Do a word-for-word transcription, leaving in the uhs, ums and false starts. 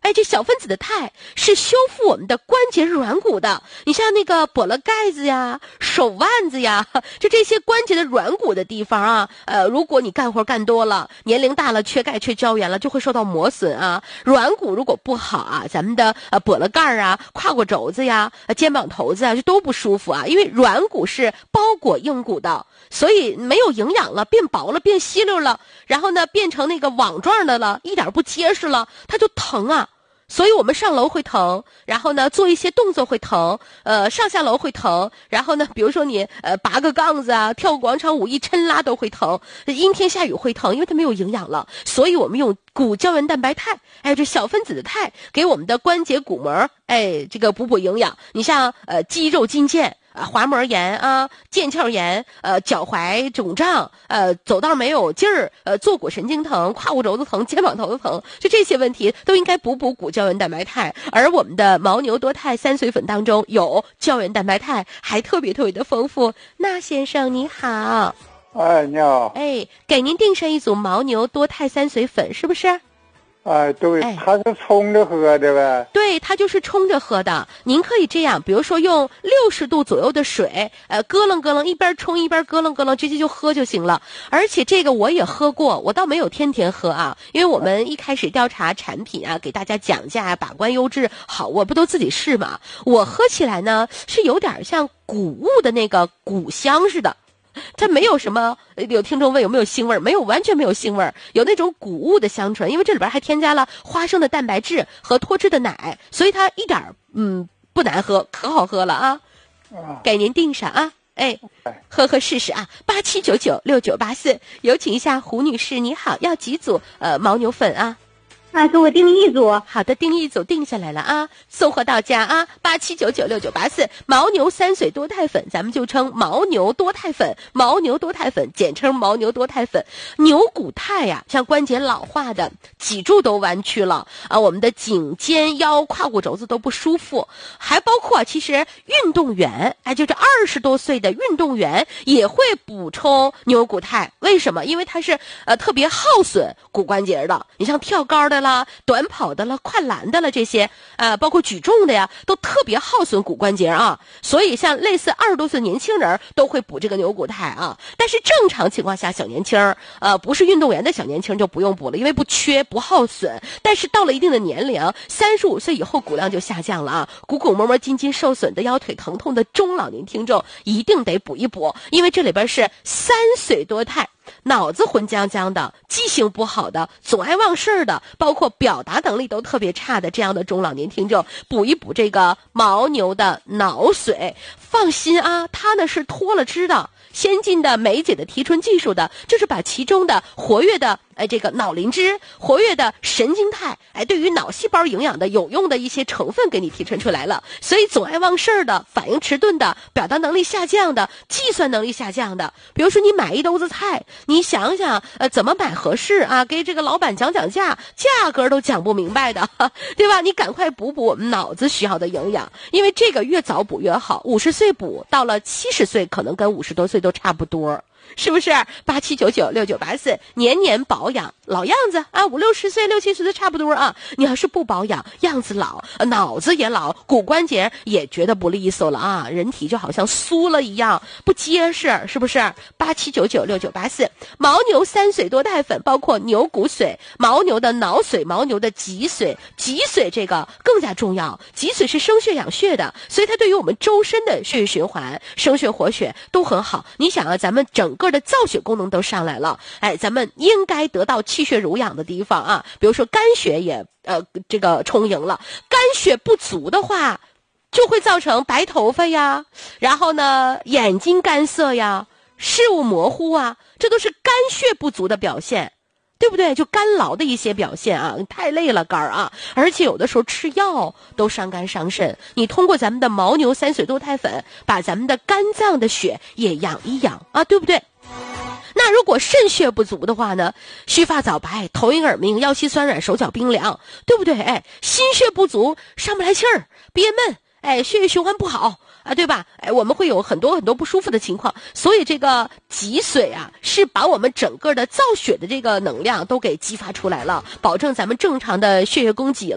哎，这小分子的肽是修复我们的关节软骨的。你像那个脖了盖子呀、手腕子呀，就这些关节的软骨的地方啊，呃，如果你干活干多了，年龄大了，缺钙缺胶原了，就会受到磨损啊。软骨如果不好啊，咱们的呃脖了盖啊、胯骨轴子呀、呃、肩膀头子啊，就都不舒服啊。因为软骨是包裹硬骨的，所以没有营养了，变薄了，变稀溜了，然后呢，变成那个网状的了，一点不结实了，它就疼啊。所以我们上楼会疼，然后呢做一些动作会疼，呃上下楼会疼，然后呢比如说你呃拔个杠子啊，跳广场舞一抻拉都会疼，阴天下雨会疼，因为它没有营养了。所以我们用骨胶原蛋白肽，哎这小分子的肽给我们的关节骨膜哎这个补补营养。你像呃肌肉筋腱啊、滑膜炎啊、腱鞘炎、呃脚踝肿胀、呃走道没有劲儿、呃坐骨神经疼、胯骨轴子疼、肩膀头子疼，就这些问题都应该补补骨胶原蛋白肽。而我们的牦牛多肽三髓粉当中有胶原蛋白肽，还特别特别的丰富。那先生你好， 哎，你好， 哎，给您订上一组牦牛多肽三髓粉，是不是？ 哎，对， 哎它是冲着喝的呗？ 对，它就是冲着喝的。您可以这样，比如说用六十度左右的水，呃，咯楞咯楞，一边冲一边咯楞咯楞，直接就喝就行了。而且这个我也喝过，我倒没有天天喝啊，因为我们一开始调查产品啊，给大家讲价、把关优质好，我不都自己试嘛。我喝起来呢，是有点像谷物的那个谷香似的。它没有什么，有听众问有没有腥味儿，没有，完全没有腥味儿，有那种谷物的香醇，因为这里边还添加了花生的蛋白质和脱脂的奶，所以它一点儿嗯不难喝，可好喝了啊！ 啊， 给您订上啊，哎，喝喝试试啊！八七九九六九八四，有请一下胡女士，你好，要几组呃牦牛粉啊？ 啊，给我订一组。 好的，订一组定下来了啊，送货到家啊，八七九九六九八四，牦牛三髓多肽粉，咱们就称牦牛多肽粉，牦牛多肽粉，简称牦牛多肽粉。牛骨肽呀、啊，像关节老化的，脊柱都弯曲了啊，我们的颈肩腰胯骨轴子都不舒服，还包括其实运动员，哎，就这二十多岁的运动员也会补充牛骨肽，为什么？因为它是呃特别耗损骨关节的，你像跳高的啦、短跑的啦、跨栏的了这些，呃，包括举重的呀，都特别耗损骨关节啊。所以像类似二十多岁年轻人都会补这个牛骨肽啊。但是正常情况下，小年轻呃，不是运动员的小年轻就不用补了，因为不缺不耗损。但是到了一定的年龄，三十五岁以后骨量就下降了啊，骨骨膜膜筋筋受损的、腰腿疼痛的中老年听众一定得补一补，因为这里边是三髓多肽。脑子混浆浆的，记性不好的，总爱忘事儿的，包括表达能力都特别差的这样的中老年听众，补一补这个牦牛的脑髓。放心啊，它呢是脱了脂的，先进的酶解的提纯技术的，就是把其中的活跃的哎这个脑磷脂、活跃的神经肽，哎对于脑细胞营养的有用的一些成分给你提纯出来了。所以总爱忘事儿的、反应迟钝的、表达能力下降的、计算能力下降的，比如说你买一兜子菜，你想想呃怎么买合适啊，给这个老板讲讲价，价格都讲不明白的，对吧？你赶快补补我们脑子需要的营养，因为这个越早补越好，五十岁补到了七十岁可能跟五十多岁都差不多，是不是？八七九九六九八四，年年保养，老样子啊，五六十岁、六七十岁差不多啊。你要是不保养，样子老，脑子也老，骨关节也觉得不利索了啊，人体就好像酥了一样，不结实，是不是？八七九九六九八四，牦牛三髓多肽粉，包括牛骨髓、牦牛的脑髓、牦牛的脊髓，脊髓这个更加重要，脊髓是生血养血的，所以它对于我们周身的血液循环、生血活血都很好。你想啊，咱们整个的造血功能都上来了，哎，咱们应该得到气血濡养的地方啊，比如说肝血也呃这个充盈了，肝血不足的话，就会造成白头发呀，然后呢眼睛干涩呀，视物模糊啊，这都是肝血不足的表现。对不对？就肝劳的一些表现啊，太累了肝儿啊，而且有的时候吃药都伤肝伤肾。你通过咱们的牦牛三髓多肽粉，把咱们的肝脏的血也养一养啊，对不对？那如果肾血不足的话呢，须发早白、头晕耳鸣、腰膝酸软、手脚冰凉，对不对？哎，心血不足，上不来气儿，憋闷，哎，血液循环不好啊，对吧？哎，我们会有很多很多不舒服的情况，所以这个脊髓啊，是把我们整个的造血的这个能量都给激发出来了，保证咱们正常的血液供给了。